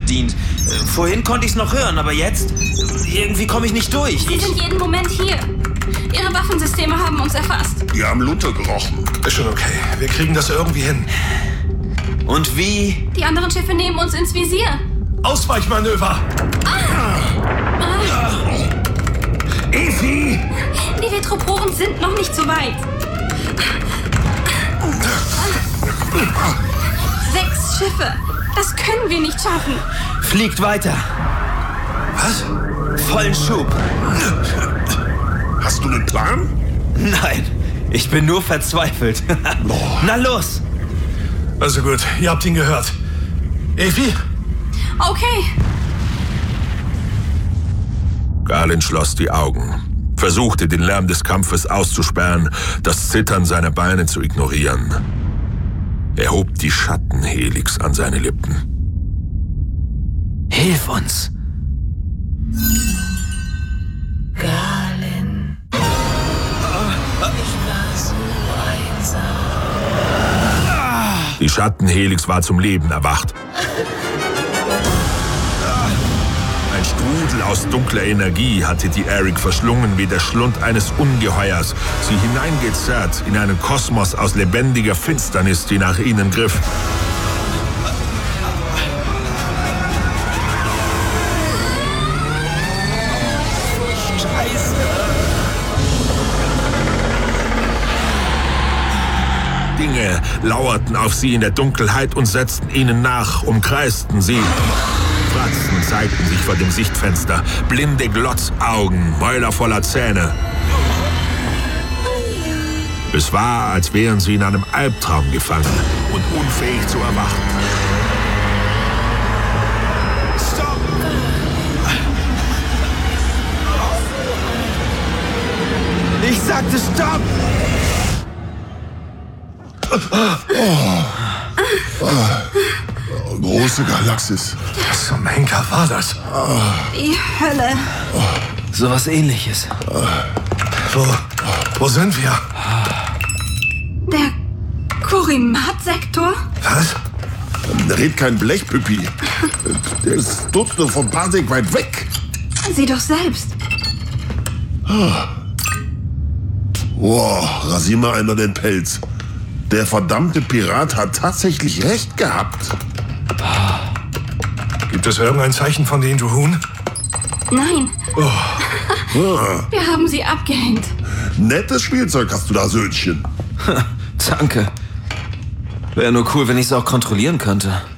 bedient. Vorhin konnte ich es noch hören, aber jetzt irgendwie komme ich nicht durch. Sie sind jeden Moment hier. Ihre Waffensysteme haben uns erfasst. Wir haben Lunte gerochen. Ist schon okay. Wir kriegen das irgendwie hin. Und wie? Die anderen Schiffe nehmen uns ins Visier. Ausweichmanöver! Evi! Die Vetroporen sind noch nicht so weit. 6 Schiffe. Das können wir nicht schaffen. Fliegt weiter. Was? Vollen Schub. Hast du einen Plan? Nein, ich bin nur verzweifelt. Na los! Also gut, ihr habt ihn gehört. Evi? Okay. Galen schloss die Augen, versuchte den Lärm des Kampfes auszusperren, das Zittern seiner Beine zu ignorieren. Er hob die Schattenhelix an seine Lippen. Hilf uns! Galen. Ich war so einsam. Die Schattenhelix war zum Leben erwacht. Ein Strudel aus dunkler Energie hatte die Arik verschlungen wie der Schlund eines Ungeheuers, sie hineingezerrt in einen Kosmos aus lebendiger Finsternis, die nach ihnen griff. Dinge lauerten auf sie in der Dunkelheit und setzten ihnen nach, umkreisten sie. Fratzen zeigten sich vor dem Sichtfenster, blinde Glotzaugen, Mäuler voller Zähne. Es war, als wären sie in einem Albtraum gefangen und unfähig zu erwachen. Stopp! Ich sagte Stopp! Große Galaxis. Was zum Henker war das? Die Hölle. Sowas Ähnliches. Wo sind wir? Der Kurimat-Sektor? Was? Red kein Blech, Püppi. Der ist Dutzende von Parsec weit weg. Sieh doch selbst. Wow, rasier mal einer den Pelz. Der verdammte Pirat hat tatsächlich recht gehabt. Gibt es irgendein Zeichen von den Juhun? Nein. Wir haben sie abgehängt. Nettes Spielzeug hast du da, Söhnchen. Danke. Wäre nur cool, wenn ich es auch kontrollieren könnte.